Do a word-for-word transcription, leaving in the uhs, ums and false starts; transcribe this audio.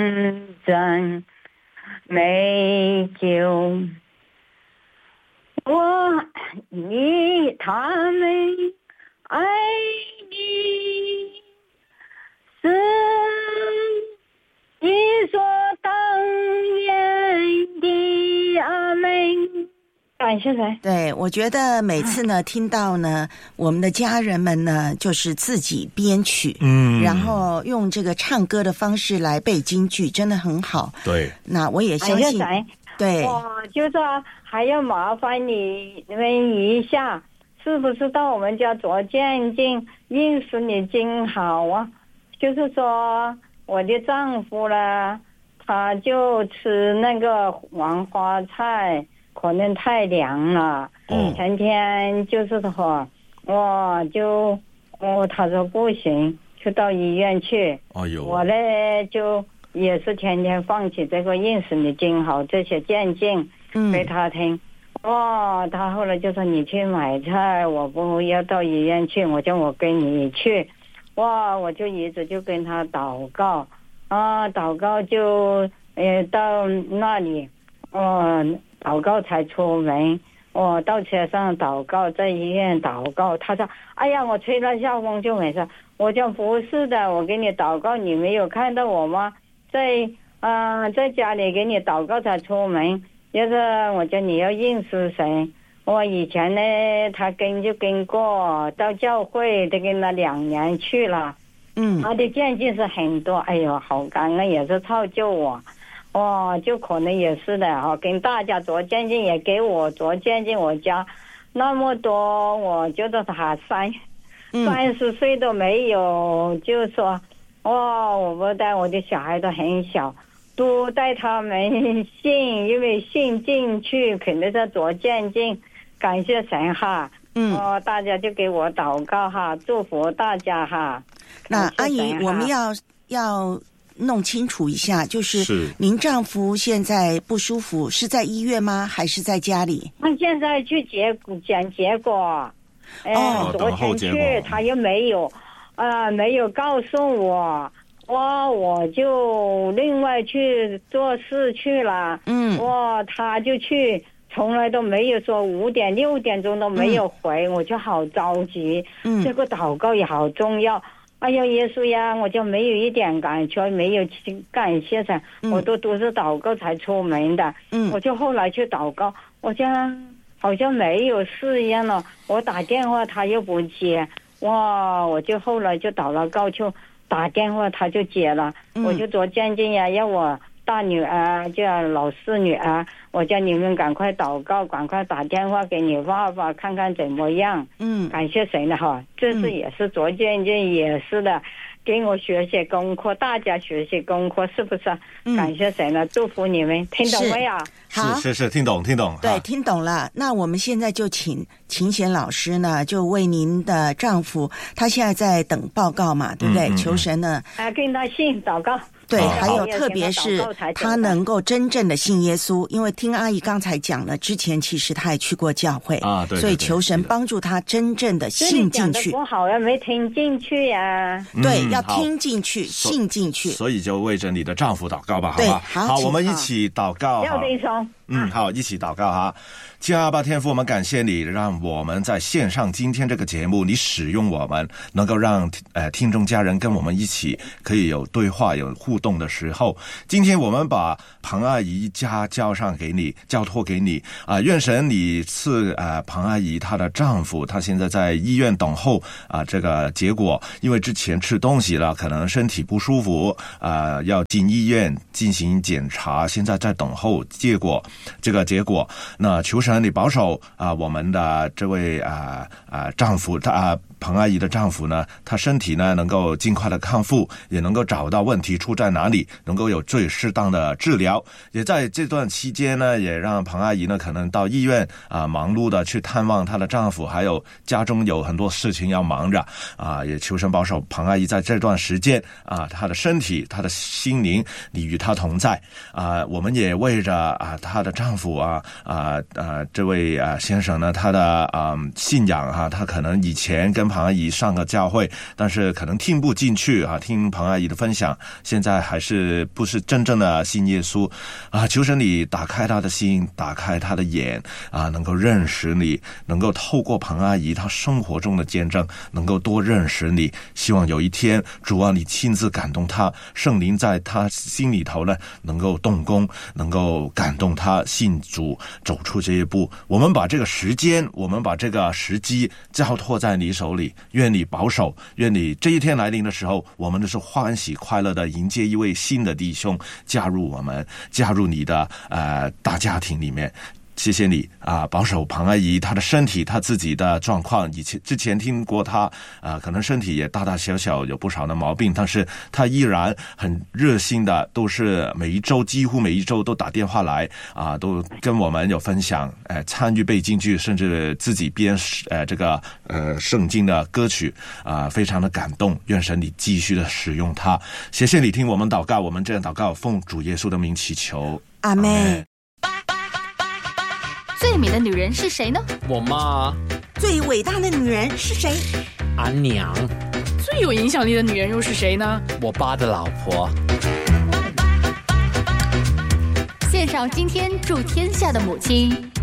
真美酒，我你他们爱你是理所当然的，阿门。感谢谁？ 对，我觉得每次呢，听到呢，我们的家人们呢，就是自己编曲，嗯，然后用这个唱歌的方式来背京剧，真的很好。 对， 那我也相信，对， 我就说还要麻烦你们一下，是不是到我们家做见证，认识你真好啊？就是说我的丈夫呢，他就吃那个黄花菜。可能太凉了，嗯，前天就是说，我就，哦，他说不行，就到医院去。 哎呦， 我呢就也是天天放起这个认识你真好这些见证给他听。哇、嗯，他后来就说你去买菜，我不要到医院去，我叫我跟你去。哇，我就一直就跟他祷告啊，祷告就呃到那里，嗯。祷告才出门，我到车上祷告，在医院祷告。他说：“哎呀，我吹了下风就没事。”我讲不是的，我给你祷告，你没有看到我吗？在啊、呃，在家里给你祷告才出门。就是我讲你要认识谁？我以前呢，他跟就跟过到教会，都跟了两年去了。嗯，他的见证是很多，哎呦，好感恩，也是造就我。哦，就可能也是的哈，跟大家做见证，也给我做见证。我家那么多，我觉得他三三十岁都没有，就说，哇，我不带我的小孩都很小，都带他们信，因为信进去肯定是做见证，感谢神哈。嗯，哦，大家就给我祷告哈，祝福大家哈。 那阿姨，我们要要。弄清楚一下，就是您丈夫现在不舒服，是在医院吗？还是在家里？ 他现在去结讲结果，哎、呃，昨天去他又没有，啊、呃，没有告诉我，哇，我就另外去做事去了，嗯，哇，他就去，从来都没有说五点六点钟都没有回，嗯、我就好着急，嗯，这个祷告也好重要。哎呀，耶稣呀，我就没有一点感觉，没有感谢神，嗯、我都都是祷告才出门的。嗯，我就后来去祷告，我像好像没有事一样了。我打电话他又不接，哇！我就后来就祷了告，就打电话他就接了，嗯、我就做见证呀，要我大女儿叫老四女儿，我叫你们赶快祷告，赶快打电话给你爸爸看看怎么样。嗯，感谢神的哈，这是也是做见证，也是的，给我学习功课，大家学习功课，是不是？嗯、感谢神了，祝福你们，听懂没有？ 好，是是是，听懂听懂。 对，听懂了。那我们现在就请秦贤老师呢，就为您的丈夫，他现在在等报告嘛，对不对？嗯嗯嗯求神呢， 啊，跟他信祷告。 对，还有特别是他能够真正的信耶稣，因为听阿姨刚才讲了，之前其实他也去过教会啊，对，所以求神帮助他真正的信进去。 不好呀，没听进去呀。 对，嗯、要听进去，信进去。 所以就为着你的丈夫祷告吧，好吧？ 好， 好，我们一起祷告。 要得从。 嗯，好，一起祷告哈。亲爱的阿爸天父，我们感谢你，让我们在线上今天这个节目，你使用我们，能够让呃听众家人跟我们一起可以有对话、有互动的时候。今天我们把庞阿姨家交上给你，交托给你啊、呃，愿神你赐啊、呃、庞阿姨她的丈夫，他现在在医院等候啊、呃、这个结果，因为之前吃东西了，可能身体不舒服啊、呃，要进医院进行检查，现在在等候结果。这个结果，那求神你保守啊、呃，我们的这位啊啊、呃、丈夫，他、呃、彭阿姨的丈夫呢，他身体呢能够尽快的康复，也能够找到问题出在哪里，能够有最适当的治疗。也在这段期间呢，也让彭阿姨呢可能到医院啊、呃、忙碌的去探望她的丈夫，还有家中有很多事情要忙着啊、呃，也求神保守彭阿姨在这段时间啊、呃，她的身体、她的心灵，你与她同在啊、呃。我们也为着啊她的丈夫啊啊啊这位啊先生呢，他的啊、呃、信仰哈、啊，他可能以前跟庞阿姨上个教会，但是可能听不进去啊，听庞阿姨的分享，现在还是不是真正的信耶稣啊？求神你打开他的心，打开他的眼啊，能够认识你，能够透过庞阿姨她生活中的见证，能够多认识你。希望有一天主啊，你亲自感动他，圣灵在他心里头呢能够动工，能够感动他信主，走出这一步。我们把这个时间，我们把这个时机交托在你手里，愿你保守，愿你这一天来临的时候，我们都是欢喜快乐的迎接一位新的弟兄加入我们，加入你的呃大家庭里面。谢谢你啊，保守庞阿姨她的身体，她自己的状况。以前之前听过她啊，可能身体也大大小小有不少的毛病，但是她依然很热心的，都是每一周几乎每一周都打电话来啊，都跟我们有分享，呃，参与背京剧，甚至自己编呃这个呃圣经的歌曲啊，非常的感动。愿神你继续的使用她。谢谢你听我们祷告，我们这样祷告，奉主耶稣的名祈求， 阿们。 最美的女人是谁呢？ 我妈。 最伟大的女人是谁？ 俺娘。 最有影响力的女人又是谁呢？ 我爸的老婆。 献上今天祝天下的母亲。